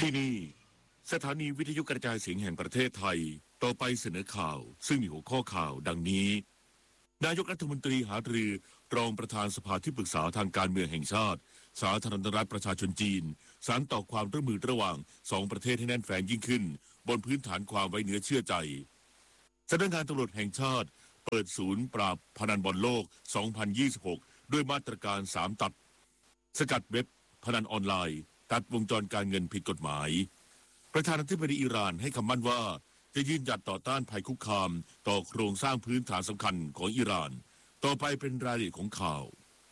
ที่นี่สถานีวิทยุกระจายเสียงแห่งประเทศไทยต่อไปเสนอข่าวซึ่งมีหัวข้อข่าวดังนี้นายกรัฐมนตรีหารือรองประธานสภาที่ปรึกษาทางการเมืองแห่งชาติสาธารณรัฐประชาชนจีนสานต่อความร่วมมือระหว่างสองประเทศให้แน่นแฟ้นยิ่งขึ้นบนพื้นฐานความไว้เนื้อเชื่อใจสำนักงานตำรวจแห่งชาติเปิดศูนย์ปราบพนันบอลโลก 2026 ด้วยมาตรการ 3 ตัดสกัดเว็บพนันออนไลน์ตัดวงจรการเงินผิดกฎหมายประธานาธิบดีอิหร่านให้คำมั่นว่าจะยืนหยัดต่อต้านภัยคุกคามต่อโครงสร้างพื้นฐานสำคัญของอิหร่านต่อไปเป็นรายละเอียดของข่า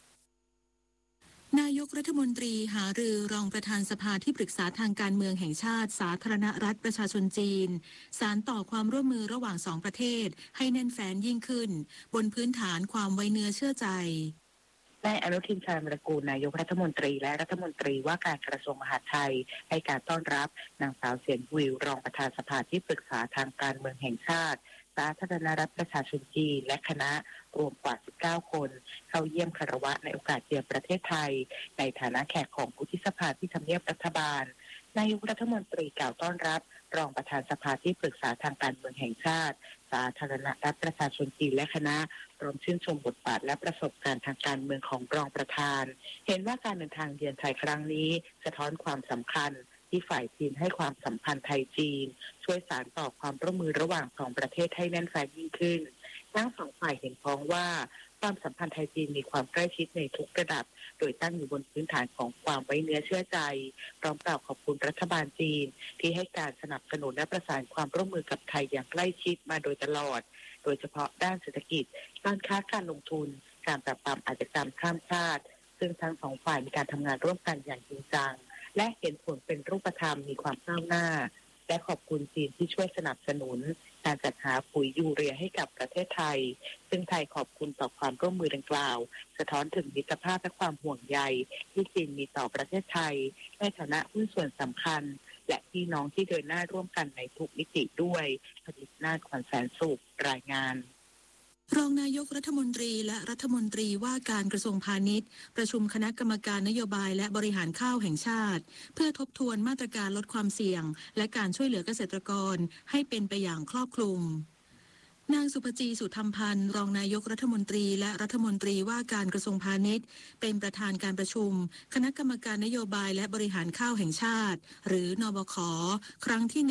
วนายกรัฐมนตรีหารือรองประธานสภาที่ปรึกษาทางการเมืองแห่งชาติสาธารณรัฐประชาชนจีนสานต่อความร่วมมือระหว่างสองประเทศให้แน่นแฟ้นยิ่งขึ้นบนพื้นฐานความไว้เนื้อเชื่อใจนายอนุทินชาญวิรากูลนายกรัฐมนตรีและรัฐมนตรีว่าการกระทรวงมหาดไทยให้การต้อนรับนางสาวเสียนวิวรองประธานสภาที่ปรึกษาทางการเมืองแห่งชาติสาธารณรัฐประชาชนจีนและคณะรวมกว่า19 คนเข้าเยี่ยมคารวะในโอกาสเยือนประเทศไทยในฐานะแขกของวุฒิสภาที่ทำเนียบรัฐบาลนายกรัฐมนตรีกล่าวต้อนรับรองประธานสภาที่ปรึกษาทางการเมืองแห่งชาติสาธารณรัฐประชาชนจีนและคณะรวมชื่นชมบทบาทและประสบการณ์ทางการเมืองของรองประธานเห็นว่าการเดินทางเยือนไทยครั้งนี้สะท้อนความสำคัญที่ฝ่ายจีนให้ความสัมพันธ์ไทยจีนช่วยสานต่อความร่วมมือระหว่างสองประเทศให้แน่นแฟ้นยิ่งขึ้นทั้งสองฝ่ายเห็นพ้องว่าความสัมพันธ์ไทยจีนมีความใกล้ชิดในทุกระดับโดยตั้งอยู่บนพื้นฐานของความไว้เนื้อเชื่อใจพร้อมกล่าวขอบคุณรัฐบาลจีนที่ให้การสนับสนุนและประสานความร่วมมือกับไทยอย่างใกล้ชิดมาโดยตลอดโดยเฉพาะด้านเศรษฐกิจการค้าการลงทุนการปราบปรามอาชญากรรมข้ามชาติซึ่งทั้งสองฝ่ายมีการทำงานร่วมกันอย่างจริงจังและเห็นผลเป็นรูปธรรมมีความก้าวหน้าและขอบคุณจีนที่ช่วยสนับสนุนการจัดหาปุ๋ยยูเรียให้กับประเทศไทยซึ่งไทยขอบคุณต่อความร่วมมือดังกล่าวสะท้อนถึงมิตรภาพและความห่วงใยที่จีนมีต่อประเทศไทยในฐานะหุ้นส่วนสำคัญและพี่น้องที่เดินหน้าร่วมกันในทุกมิติด้วยผลิตนาถขวัญแสนสุขรายงานรองนายกรัฐมนตรีและรัฐมนตรีว่าการกระทรวงพาณิชย์ประชุมคณะกรรมการนโยบายและบริหารข้าวแห่งชาติเพื่อทบทวนมาตรการลดความเสี่ยงและการช่วยเหลือเกษตรกรให้เป็นไปอย่างครอบคลุมนางสุภจีสุธรรมพันธ์รองนายกรัฐมนตรีและรัฐมนตรีว่าการกระทรวงพาณิชย์เป็นประธานการประชุมคณะกรรมการนโยบายและบริหารข้าวแห่งชาติหรือนบขครั้งที่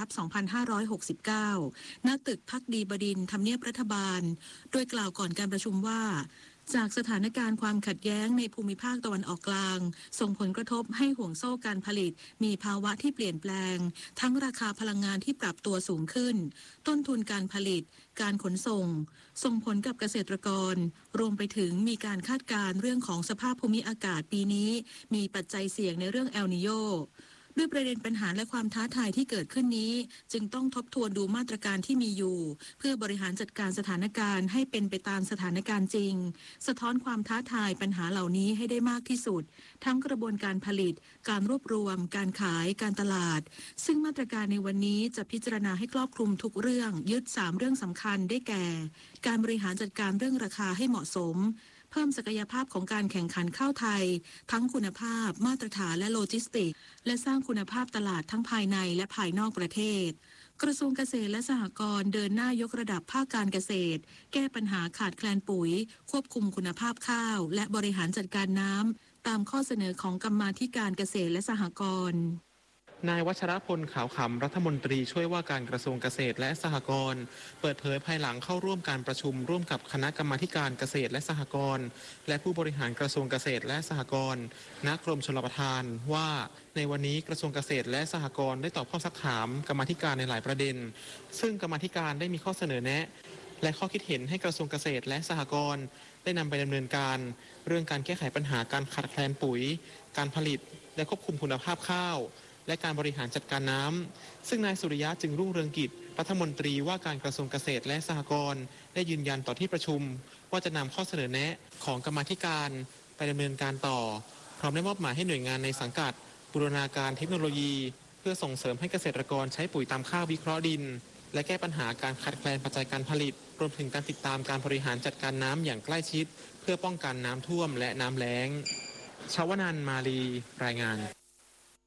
1/2569 ณ ตึกภักดีบดินทร์ทำเนียบรัฐบาลโดยกล่าวก่อนการประชุมว่าจากสถานการณ์ความขัดแย้งในภูมิภาคตะวันออกกลางส่งผลกระทบให้ห่วงโซ่การผลิตมีภาวะที่เปลี่ยนแปลงทั้งราคาพลังงานที่ปรับตัวสูงขึ้นต้นทุนการผลิตการขนส่งผลกับเกษตรกรรวมไปถึงมีการคาดการณ์เรื่องของสภาพภูมิอากาศปีนี้มีปัจจัยเสี่ยงในเรื่องเอลนีโญด้วยประเด็นปัญหาและความท้าทายที่เกิดขึ้นนี้จึงต้องทบทวนดูมาตรการที่มีอยู่เพื่อบริหารจัดการสถานการณ์ให้เป็นไปตามสถานการณ์จริงสะท้อนความท้าทายปัญหาเหล่านี้ให้ได้มากที่สุดทั้งกระบวนการผลิตการรวบรวมการขายการตลาดซึ่งมาตรการในวันนี้จะพิจารณาให้ครอบคลุมทุกเรื่องยึด3เรื่องสำคัญได้แก่การบริหารจัดการเรื่องราคาให้เหมาะสมเพิ่มศักยภาพของการแข่งขันข้าวไทยทั้งคุณภาพมาตรฐานและโลจิสติกส์และสร้างคุณภาพตลาดทั้งภายในและภายนอกประเทศกระทรวงเกษตรและสหกรณ์เดินหน้ายกระดับภาคการเกษตรแก้ปัญหาขาดแคลนปุ๋ยควบคุมคุณภาพข้าวและบริหารจัดการน้ำตามข้อเสนอของกรรมาธิการเกษตรและสหกรณ์นายวัชรพลขาวขำรัฐมนตรีช่วยว่าการกระทรวงเกษตรและสหกรณ์เปิดเผยภายหลังเข้าร่วมการประชุมร่วมกับคณะกรรมาการเกษตรและสหกรณ์และผู้บริหารกระทรวงเกษตรและสหกรณ์ณกรมชลประทานว่าในวันนี้กระทรวงเกษตรและสหกรณ์ได้ตอบข้อซักถามกรรมาการในหลายประเด็นซึ่งกรรมาการได้มีข้อเสนอแนะและข้อคิดเห็นให้กระทรวงเกษตรและสหกรณ์ได้นำไปดำเนินการเรื่องการแก้ไขปัญหาการขาดแคลนปุ๋ยการผลิตและควบคุมคุณภาพข้าวและการบริหารจัดการน้ำซึ่งนายสุริยะจึงรุ่งเรืองกิจรัฐมนตรีว่าการกระทรวงเกษตรและสหกรณ์ได้ยืนยันต่อที่ประชุมว่าจะนำข้อเสนอแนะของกรรมาธิการไปดำเนินการต่อพร้อมได้มอบหมายให้หน่วยงานในสังกัดบูรณาการเทคโนโลยีเพื่อส่งเสริมให้เกษตรกรใช้ปุ๋ยตามข้าววิเคราะห์ดินและแก้ปัญหาการขาดแคลนปัจจัยการผลิตรวมถึงการติดตามการบริหารจัดการน้ำอย่างใกล้ชิดเพื่อป้องกันน้ำท่วมและน้ำแล้งชวนันท์ มาลีรายงาน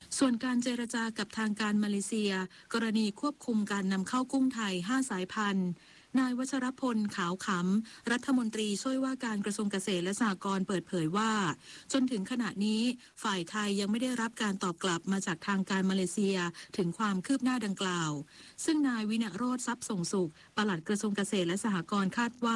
ส่วนการเจรจากับทางการมาเลเซียกรณีควบคุมการนำเข้ากุ้งไทย 5 สายพันธุ์นายวัชรพลขาวขำรัฐมนตรีช่วยว่าการกระทรวงเกษตรและสหกรณ์เปิดเผยว่าจนถึงขณะนี้ฝ่ายไทยยังไม่ได้รับการตอบกลับมาจากทางการมาเลเซียถึงความคืบหน้าดังกล่าวซึ่งนายวินโรจน์ทรัพย์ส่งสุขปลัดกระทรวงเกษตรและสหกรณ์คาดว่า